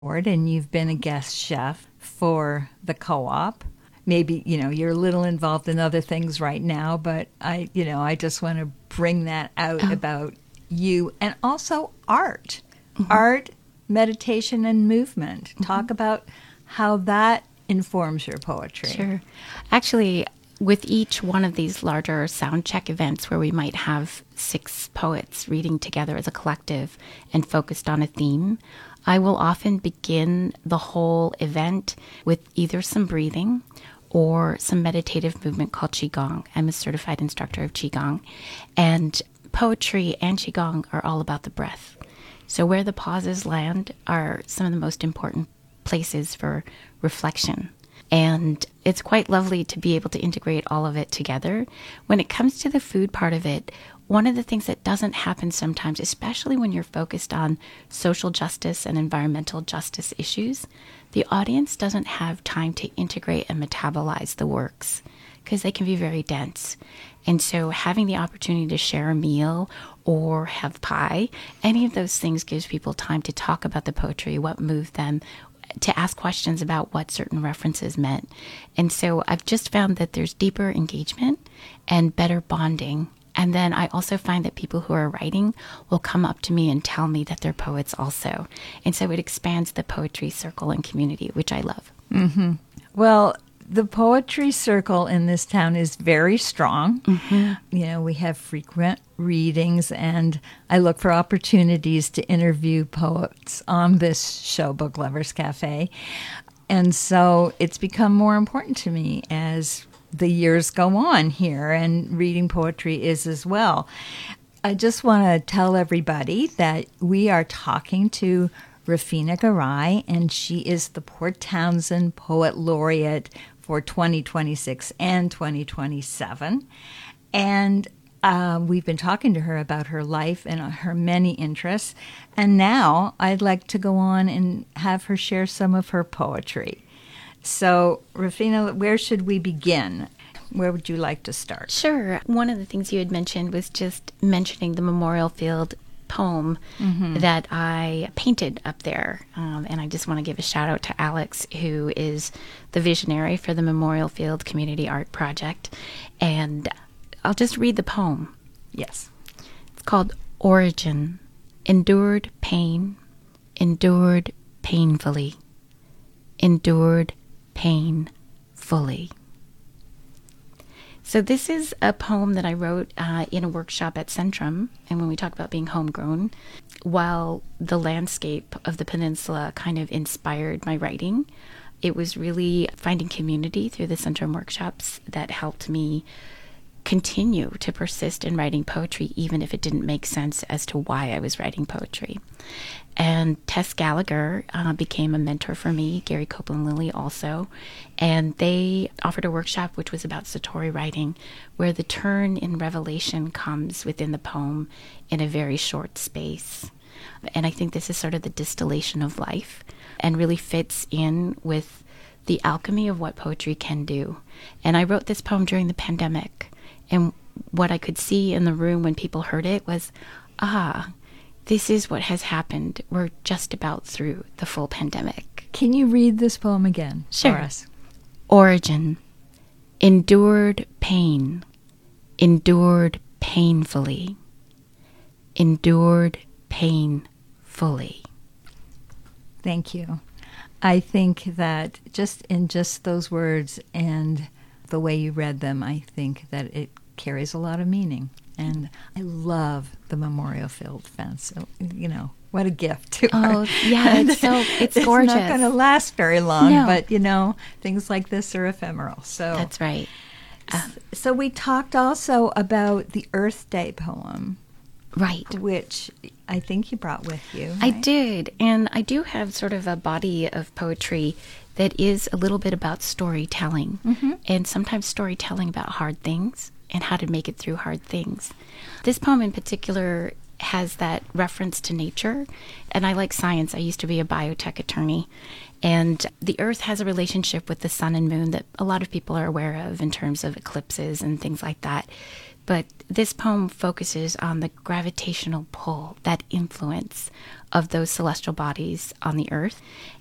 and you've been a guest chef for the co-op. Maybe, you're a little involved in other things right now, but I just want to bring that out about you and also art. Art, meditation, and movement. Talk about how that informs your poetry. Sure. Actually, with each one of these larger sound check events where we might have 6 poets reading together as a collective and focused on a theme, I will often begin the whole event with either some breathing or some meditative movement called Qigong. I'm a certified instructor of Qigong, and poetry and Qigong are all about the breath. So where the pauses land are some of the most important places for reflection. And it's quite lovely to be able to integrate all of it together. When it comes to the food part of it, one of the things that doesn't happen sometimes, especially when you're focused on social justice and environmental justice issues, the audience doesn't have time to integrate and metabolize the works because they can be very dense. And so having the opportunity to share a meal or have pie, any of those things gives people time to talk about the poetry, what moved them, to ask questions about what certain references meant. And so I've just found that there's deeper engagement and better bonding. And then I also find that people who are writing will come up to me and tell me that they're poets also. And so it expands the poetry circle and community, which I love. Mm-hmm. Well, the poetry circle in this town is very strong. Mm-hmm. We have frequent readings, and I look for opportunities to interview poets on this show, Book Lovers Cafe. And so it's become more important to me as the years go on here, and reading poetry is as well. I just want to tell everybody that we are talking to Rafina Garai, and she is the Port Townsend Poet Laureate for 2026 and 2027. And we've been talking to her about her life and her many interests. And now I'd like to go on and have her share some of her poetry. So, Rafina, where should we begin? Where would you like to start? Sure. One of the things you had mentioned was just mentioning the Memorial Field poem that I painted up there. And I just want to give a shout out to Alex, who is the visionary for the Memorial Field Community Art Project. And I'll just read the poem. Yes. It's called Origin. Endured pain, endured painfully, endured pain fully. So this is a poem that I wrote in a workshop at Centrum. And when we talk about being homegrown, while the landscape of the peninsula kind of inspired my writing, it was really finding community through the Centrum workshops that helped me continue to persist in writing poetry, even if it didn't make sense as to why I was writing poetry. And Tess Gallagher became a mentor for me, Gary Copeland Lilly also, and they offered a workshop which was about Satori writing, where the turn in revelation comes within the poem in a very short space. And I think this is sort of the distillation of life and really fits in with the alchemy of what poetry can do. And I wrote this poem during the pandemic. And what I could see in the room when people heard it was, this is what has happened. We're just about through the full pandemic. Can you read this poem again for us? Origin. Endured pain. Endured painfully. Endured pain fully. Thank you. I think that just in those words and the way you read them, I think that it carries a lot of meaning. And I love the Memorial Field fence. What a gift to her. Oh, yeah, it's gorgeous. It's not going to last very long, No. but, things like this are ephemeral. So that's right. So we talked also about the Earth Day poem. Right. Which I think you brought with you. Right? I did. And I do have sort of a body of poetry that is a little bit about storytelling. Mm-hmm. And sometimes storytelling about hard things and how to make it through hard things. This poem in particular has that reference to nature. And I like science. I used to be a biotech attorney. And the Earth has a relationship with the sun and moon that a lot of people are aware of in terms of eclipses and things like that. But this poem focuses on the gravitational pull, that influence of those celestial bodies on the earth.